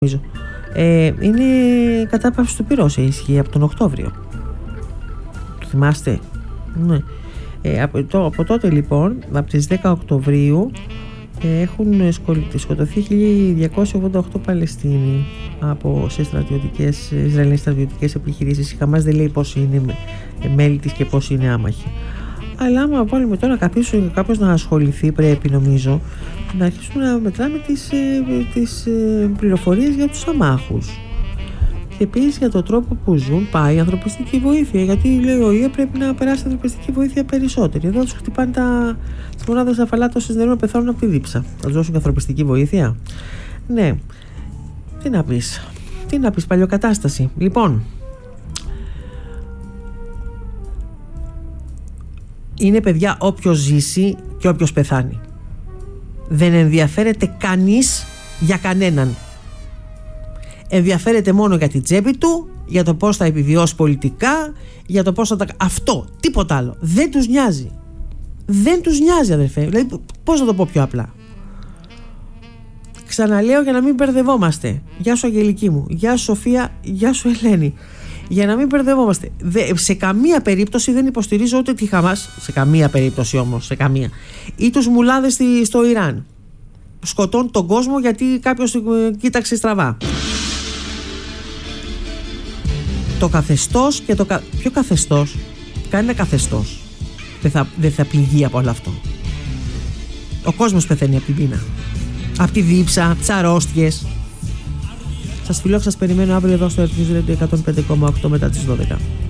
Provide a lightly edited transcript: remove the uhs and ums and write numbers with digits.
Είναι κατάπαυση του πυρός, ισχύει από τον Οκτώβριο. Το θυμάστε? Ναι. Από τότε λοιπόν, από τις 10 Οκτωβρίου, έχουν σκοτωθεί 1.288 Παλαιστίνοι σε Ισραηλινές στρατιωτικές επιχειρήσεις. Η Χαμάς δεν λέει πόσοι είναι μέλη της και πόσοι είναι άμαχοι. Αλλά άμα βάλουμε τώρα κάποιος να ασχοληθεί, πρέπει νομίζω να αρχίσουμε να μετράμε τις πληροφορίες για τους αμάχους. Και επίσης για τον τρόπο που ζουν πάει η ανθρωπιστική βοήθεια. Γιατί λέει ο ΙΕ πρέπει να περάσει ανθρωπιστική βοήθεια περισσότερη. Εδώ τους χτυπάνε τις μονάδες αφαλάτωσης νερού να πεθάνουν από τη δίψα. Θα τους δώσουν ανθρωπιστική βοήθεια? Ναι. Τι να πεις, παλιοκατάσταση. Λοιπόν, είναι, παιδιά, όποιος ζήσει και όποιος πεθάνει. Δεν ενδιαφέρεται κανείς για κανέναν. Ενδιαφέρεται μόνο για την τσέπη του, για το πώς θα επιβιώσει πολιτικά, για το πώς θα αυτό, τίποτα άλλο. Δεν τους νοιάζει. Δεν τους νοιάζει, αδερφέ. Δηλαδή, πώς να το πω πιο απλά. Ξαναλέω για να μην μπερδευόμαστε. Γεια σου, Αγγελική μου. Γεια σου, Σοφία. Γεια σου, Ελένη. Για να μην μπερδευόμαστε. Σε καμία περίπτωση δεν υποστηρίζω ούτε τη Χαμάς, σε καμία περίπτωση όμως, σε καμία, ή τους μουλάδες στο Ιράν. Σκοτώνουν τον κόσμο γιατί κάποιος κοίταξε στραβά. Το καθεστώς και ποιο καθεστώς? Κανένα καθεστώς δεν θα πληγεί από όλο αυτό. Ο κόσμος πεθαίνει από την πείνα, από τη δίψα, από τις αρρώστιες. Σας φιλώ και σας περιμένω αύριο εδώ στο Earth News Radio 105,8 μετά τις 12.